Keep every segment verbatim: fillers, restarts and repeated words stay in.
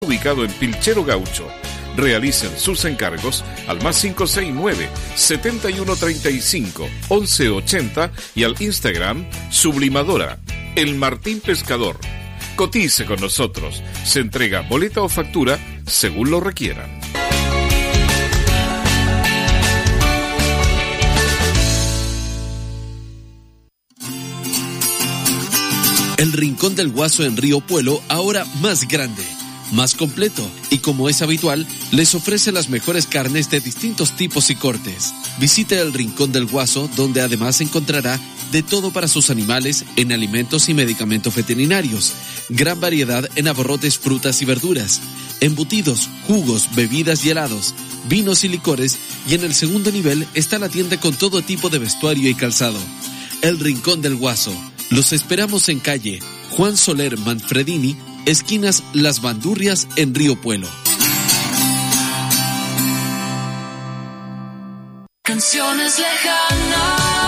ubicado en Pilchero Gaucho. Realicen sus encargos al más cinco seis nueve, siete uno tres cinco, once ochenta y al Instagram Sublimadora, El Martín Pescador. Cotice con nosotros. Se entrega boleta o factura según lo requieran. El Rincón del Guaso en Río Puelo, ahora más grande, más completo, y como es habitual, les ofrece las mejores carnes de distintos tipos y cortes. Visite el Rincón del Guaso, donde además encontrará de todo para sus animales en alimentos y medicamentos veterinarios, gran variedad en abarrotes, frutas y verduras, embutidos, jugos, bebidas y helados, vinos y licores, y en el segundo nivel está la tienda con todo tipo de vestuario y calzado. El Rincón del Guaso. Los esperamos en calle Juan Soler Manfredini, esquinas Las Bandurrias en Río Puelo. Canciones lejanas.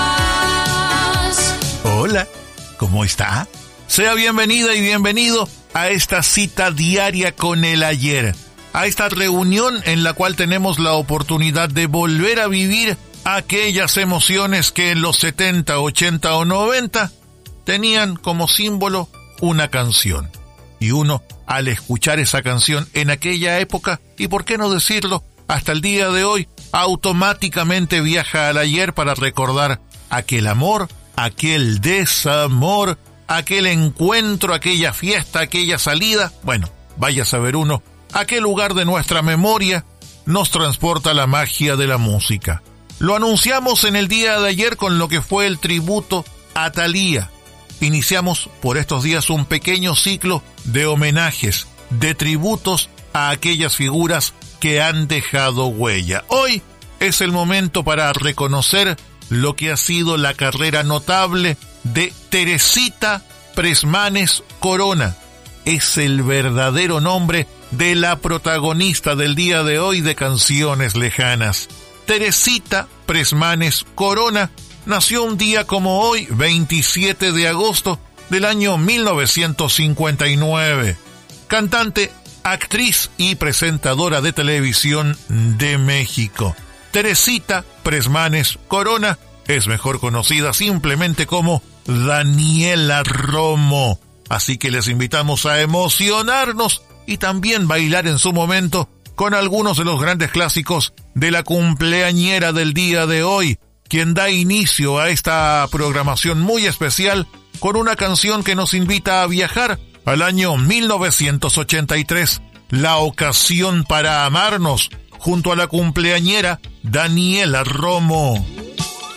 Hola, ¿cómo está? Sea bienvenida y bienvenido a esta cita diaria con el ayer, a esta reunión en la cual tenemos la oportunidad de volver a vivir aquellas emociones que en los setenta, ochenta o noventa tenían como símbolo una canción. Y uno, al escuchar esa canción en aquella época, y por qué no decirlo, hasta el día de hoy, automáticamente viaja al ayer para recordar aquel amor, aquel desamor, aquel encuentro, aquella fiesta, aquella salida. Bueno, vaya a saber uno, a qué lugar de nuestra memoria nos transporta la magia de la música. Lo anunciamos en el día de ayer con lo que fue el tributo a Thalía. Iniciamos por estos días un pequeño ciclo de homenajes, de tributos a aquellas figuras que han dejado huella. Hoy es el momento para reconocer lo que ha sido la carrera notable de Teresita Pressmanes Corona. Es el verdadero nombre de la protagonista del día de hoy de Canciones Lejanas. Teresita Pressmanes Corona nació un día como hoy, veintisiete de agosto del año mil novecientos cincuenta y nueve. Cantante, actriz y presentadora de televisión de México. Teresita Pressmanes Corona es mejor conocida simplemente como Daniela Romo. Así que les invitamos a emocionarnos y también bailar en su momento con algunos de los grandes clásicos de la cumpleañera del día de hoy, quien da inicio a esta programación muy especial con una canción que nos invita a viajar al año mil novecientos ochenta y tres, La Ocasión para Amarnos, junto a la cumpleañera Daniela Romo.